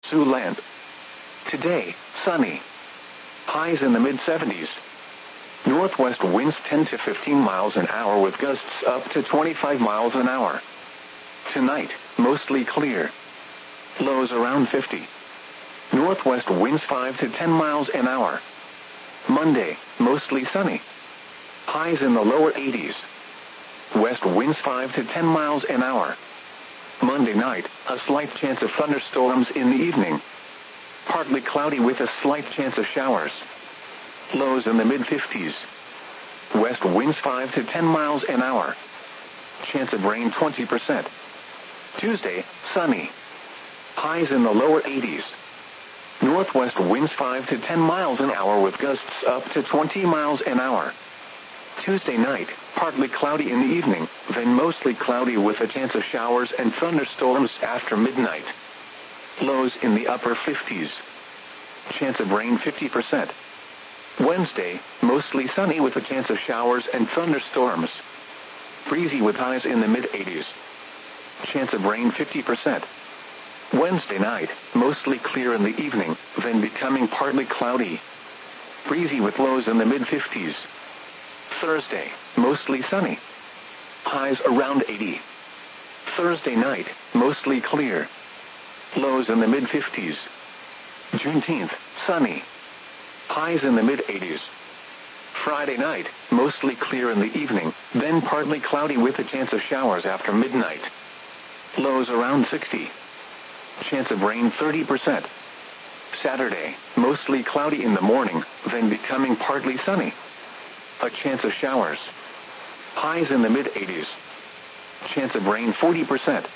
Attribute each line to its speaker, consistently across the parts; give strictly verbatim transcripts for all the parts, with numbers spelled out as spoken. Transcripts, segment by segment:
Speaker 1: Siouxland. Today, sunny. Highs in the mid seventies. Northwest winds ten to fifteen miles an hour with gusts up to twenty-five miles an hour. Tonight, mostly clear. Lows around fifty. Northwest winds five to ten miles an hour. Monday, mostly sunny. Highs in the lower eighties. West winds five to ten miles an hour. Monday night, a slight chance of thunderstorms in the evening. Partly cloudy with a slight chance of showers. Lows in the mid fifties. West winds five to ten miles an hour. Chance of rain twenty percent. Tuesday, sunny. Highs in the lower eighties. Northwest winds five to ten miles an hour with gusts up to twenty miles an hour. Tuesday night, partly cloudy in the evening, then mostly cloudy with a chance of showers and thunderstorms after midnight. Lows in the upper fifties. Chance of rain fifty percent. Wednesday, mostly sunny with a chance of showers and thunderstorms. Breezy with highs in the mid eighties. Chance of rain fifty percent. Wednesday night, mostly clear in the evening, then becoming partly cloudy. Breezy with lows in the mid fifties. Thursday, mostly sunny. Highs around eighty. Thursday night, mostly clear. Lows in the mid fifties. Juneteenth, sunny. Highs in the mid eighties. Friday night, mostly clear in the evening, then partly cloudy with a chance of showers after midnight. Lows around sixty. Chance of rain thirty percent. Saturday, mostly cloudy in the morning, then becoming partly sunny. A chance of showers. Highs in the mid eighties. Chance of rain forty percent.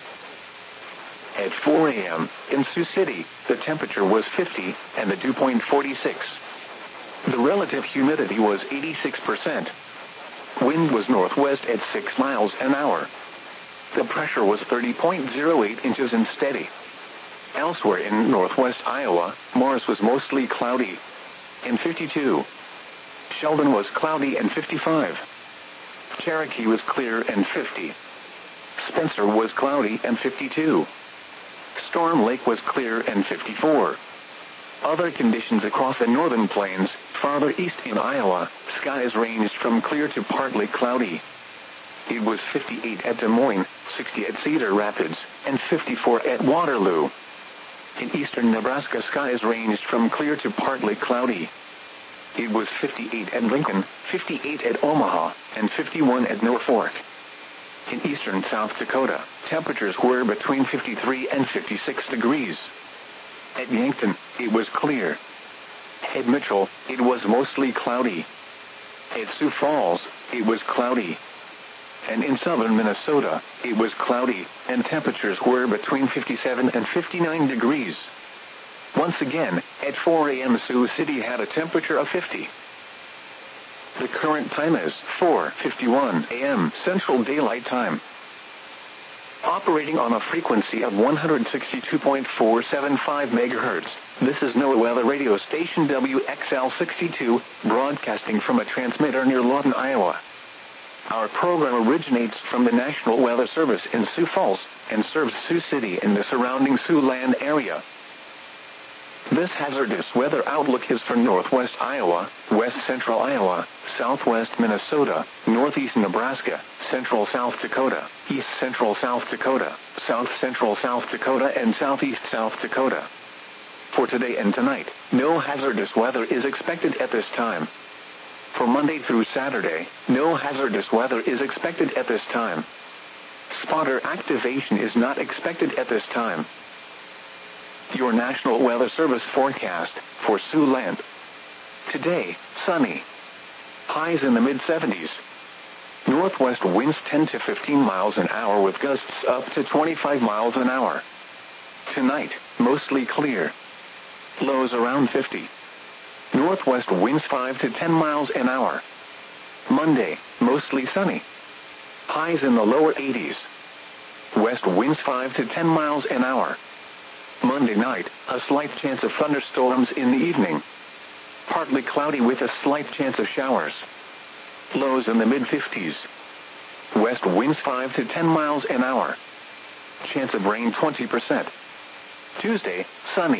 Speaker 1: At four a.m., in Sioux City, the temperature was fifty, and the dew point forty-six. The relative humidity was eighty-six percent. Wind was northwest at six miles an hour. The pressure was thirty point zero eight inches and steady. Elsewhere in northwest Iowa, Morris was mostly cloudy and fifty-two. Sheldon was cloudy and fifty-five. Cherokee was clear and fifty. Spencer was cloudy and fifty-two. Storm Lake was clear and fifty-four. Other conditions across the northern plains, farther east in Iowa, skies ranged from clear to partly cloudy. It was fifty-eight at Des Moines, sixty at Cedar Rapids, and fifty-four at Waterloo. In eastern Nebraska, skies ranged from clear to partly cloudy. It was fifty-eight at Lincoln, fifty-eight at Omaha, and fifty-one at Norfolk. In eastern South Dakota, temperatures were between fifty-three and fifty-six degrees. At Yankton, it was clear. At Mitchell, it was mostly cloudy. At Sioux Falls, it was cloudy. And in southern Minnesota, it was cloudy, and temperatures were between fifty-seven and fifty-nine degrees. Once again, at four a.m. Sioux City had a temperature of fifty. The current time is four fifty-one a.m. Central Daylight Time. Operating on a frequency of one hundred sixty-two point four seven five megahertz, this is NOAA Weather Radio Station W X L sixty-two, broadcasting from a transmitter near Lawton, Iowa. Our program originates from the National Weather Service in Sioux Falls and serves Sioux City and the surrounding Siouxland area. This hazardous weather outlook is for northwest Iowa, west central Iowa, southwest Minnesota, northeast Nebraska, central South Dakota, east central South Dakota, south central South Dakota, and southeast South Dakota. For today and tonight, no hazardous weather is expected at this time. For Monday through Saturday, no hazardous weather is expected at this time. Spotter activation is not expected at this time. Your National Weather Service forecast for Siouxland. Today, sunny. Highs in the mid seventies. Northwest winds ten to fifteen miles an hour with gusts up to twenty-five miles an hour. Tonight, mostly clear. Lows around fifty. Northwest winds five to ten miles an hour. Monday, mostly sunny. Highs in the lower eighties. West winds five to ten miles an hour. Monday night, a slight chance of thunderstorms in the evening. Partly cloudy with a slight chance of showers. Lows in the mid fifties. West winds five to ten miles an hour. Chance of rain twenty percent. Tuesday, sunny.